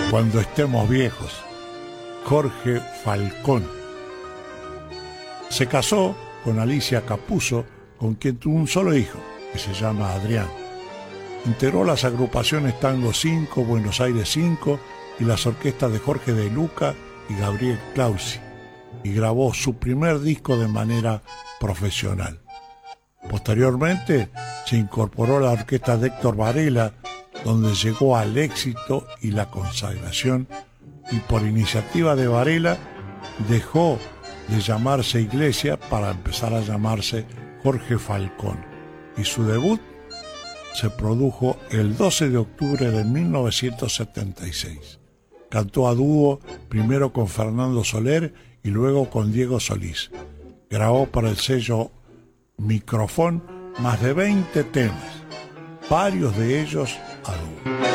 Cuando estemos viejos, Jorge Falcón. Se casó con Alicia Capuzzo, con quien tuvo un solo hijo, que se llama Adrián. Integró las agrupaciones Tango 5, Buenos Aires 5 y las orquestas de Jorge De Luca y Gabriel Clausi, y grabó su primer disco de manera profesional. Posteriormente se incorporó a la orquesta de Héctor Varela, donde llegó al éxito y la consagración, y por iniciativa de Varela dejó de llamarse Iglesia para empezar a llamarse Jorge Falcón, y su debut se produjo el 12 de octubre de 1976. Cantó a dúo primero con Fernando Soler y luego con Diego Solís. Grabó para el sello Microfón más de 20 temas, varios de ellos a dúo.